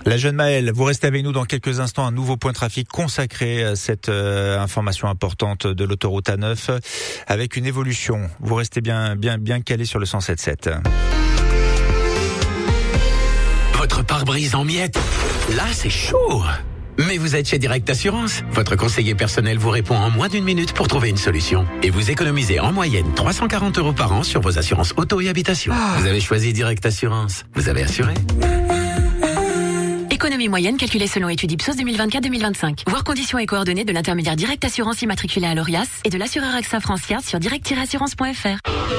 La jeune Maëlle, vous restez avec nous dans quelques instants. Un nouveau point de trafic consacré à cette information importante de l'autoroute A9 avec une évolution. Vous restez bien calé sur le 107.7. Votre pare-brise en miettes, là c'est chaud. Mais vous êtes chez Direct Assurance. Votre conseiller personnel vous répond en moins d'une minute pour trouver une solution. Et vous économisez en moyenne 340 € par an sur vos assurances auto et habitation. Vous avez choisi Direct Assurance. Vous avez assuré. Économie moyenne calculée selon étude Ipsos 2024-2025. Voir conditions et coordonnées de l'intermédiaire Direct Assurance immatriculé à l'ORIAS et de l'assureur AXA Francia sur direct-assurance.fr.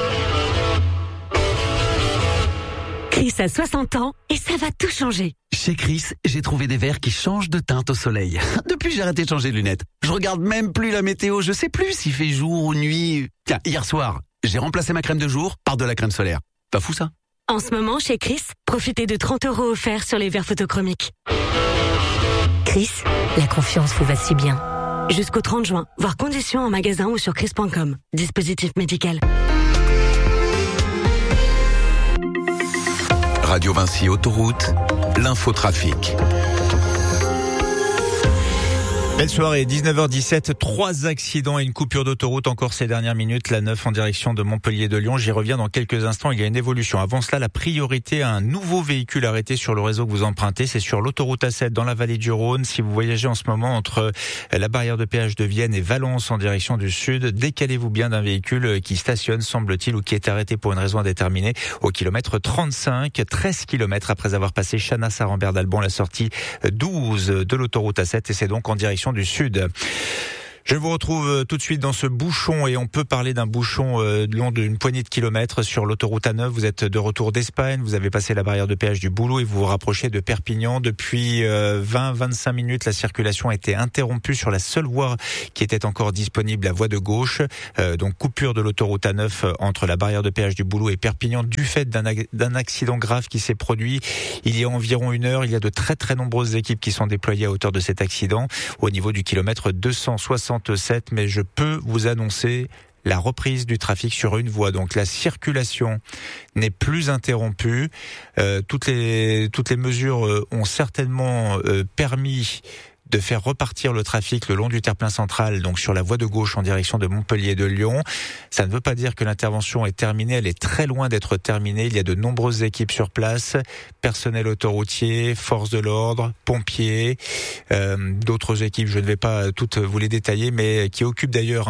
Chris a 60 ans et ça va tout changer. Chez Chris, j'ai trouvé des verres qui changent de teinte au soleil. Depuis, j'ai arrêté de changer de lunettes. Je regarde même plus la météo, je sais plus s'il fait jour ou nuit. Tiens, hier soir, j'ai remplacé ma crème de jour par de la crème solaire. Pas fou ça? En ce moment, chez Chris, profitez de 30 € offerts sur les verres photochromiques. Chris, la confiance vous va si bien. Jusqu'au 30 juin, voir conditions en magasin ou sur chris.com. Dispositif médical. Radio Vinci Autoroute, l'infotrafic. Belle soirée, 19h17, 3 accidents et une coupure d'autoroute encore ces dernières minutes, la 9 en direction de Montpellier de Lyon. J'y reviens dans quelques instants, il y a une évolution. Avant cela, la priorité à un nouveau véhicule arrêté sur le réseau que vous empruntez, c'est sur l'autoroute A7 dans la vallée du Rhône. Si vous voyagez en ce moment entre la barrière de péage de Vienne et Valence en direction du sud, décalez-vous bien d'un véhicule qui stationne, semble-t-il, ou qui est arrêté pour une raison indéterminée au kilomètre 35, 13 km après avoir passé Chanas-Rambert-d'Albon, la sortie 12 de l'autoroute A7, et c'est donc en direction du sud. Je vous retrouve tout de suite dans ce bouchon, et on peut parler d'un bouchon long d'une poignée de kilomètres sur l'autoroute A9. Vous êtes de retour d'Espagne, vous avez passé la barrière de péage du Boulot et vous vous rapprochez de Perpignan. Depuis 20-25 minutes, la circulation a été interrompue sur la seule voie qui était encore disponible, la voie de gauche. Donc coupure de l'autoroute A9 entre la barrière de péage du Boulot et Perpignan du fait d'un accident grave qui s'est produit il y a environ une heure. Il y a de très très nombreuses équipes qui sont déployées à hauteur de cet accident au niveau du kilomètre 267, mais je peux vous annoncer la reprise du trafic sur une voie. Donc la circulation n'est plus interrompue. Toutes les mesures ont certainement permis de faire repartir le trafic le long du terre-plein central, donc sur la voie de gauche en direction de Montpellier de Lyon. Ça ne veut pas dire que l'intervention est terminée, elle est très loin d'être terminée. Il y a de nombreuses équipes sur place, personnel autoroutier, forces de l'ordre, pompiers, d'autres équipes, je ne vais pas toutes vous les détailler, mais qui occupent d'ailleurs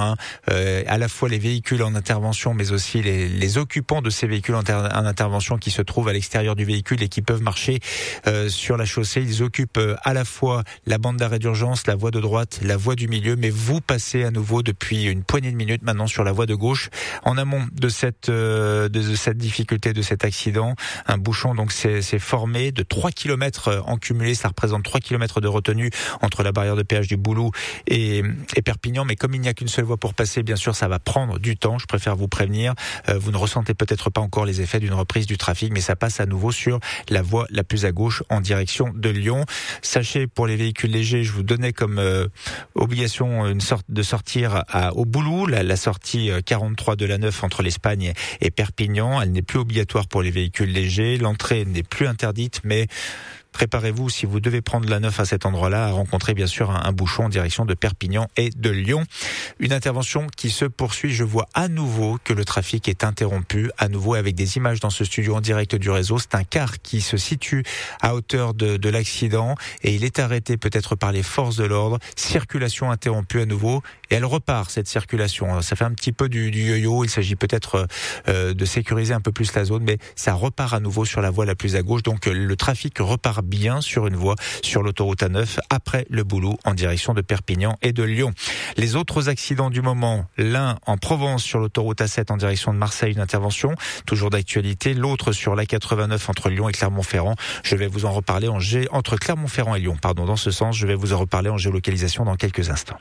à la fois les véhicules en intervention, mais aussi les occupants de ces véhicules en intervention qui se trouvent à l'extérieur du véhicule et qui peuvent marcher sur la chaussée. Ils occupent à la fois la bande d'arrêt d'urgence, la voie de droite, la voie du milieu, mais vous passez à nouveau depuis une poignée de minutes maintenant sur la voie de gauche. En amont de cette difficulté, de cet accident, un bouchon donc s'est formé de 3 km en cumulé. Ça représente 3 km de retenue entre la barrière de péage du Boulot et Perpignan, mais comme il n'y a qu'une seule voie pour passer, bien sûr ça va prendre du temps, je préfère vous prévenir. Vous ne ressentez peut-être pas encore les effets d'une reprise du trafic, mais ça passe à nouveau sur la voie la plus à gauche en direction de Lyon. Sachez, pour les véhicules légers, je vous donnais comme obligation de sortir au Boulot, la sortie 43 de la 9 entre l'Espagne et Perpignan. Elle n'est plus obligatoire pour les véhicules légers. L'entrée n'est plus interdite, mais préparez-vous, si vous devez prendre la 9 à cet endroit-là, à rencontrer bien sûr un bouchon en direction de Perpignan et de Lyon. Une intervention qui se poursuit. Je vois à nouveau que le trafic est interrompu, à nouveau avec des images dans ce studio en direct du réseau. C'est un car qui se situe à hauteur de l'accident et il est arrêté peut-être par les forces de l'ordre. Circulation interrompue à nouveau et elle repart, cette circulation. Ça fait un petit peu du yo-yo. Il s'agit peut-être de sécuriser un peu plus la zone, mais ça repart à nouveau sur la voie la plus à gauche. Donc le trafic repart bien sur une voie sur l'autoroute A9 après le Boulot en direction de Perpignan et de Lyon. Les autres accidents du moment, l'un en Provence sur l'autoroute A7 en direction de Marseille, une intervention toujours d'actualité, l'autre sur l'A89 entre Lyon et Clermont-Ferrand. Je vais vous en reparler entre Clermont-Ferrand et Lyon, dans ce sens, je vais vous en reparler en géolocalisation dans quelques instants.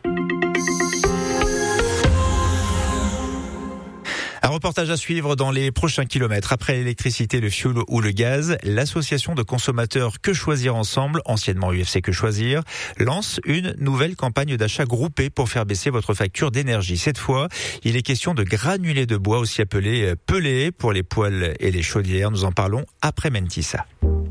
Un reportage à suivre dans les prochains kilomètres. Après l'électricité, le fioul ou le gaz, l'association de consommateurs Que Choisir Ensemble, anciennement UFC Que Choisir, lance une nouvelle campagne d'achat groupé pour faire baisser votre facture d'énergie. Cette fois, il est question de granulés de bois, aussi appelés pelés, pour les poêles et les chaudières. Nous en parlons après Mentissa.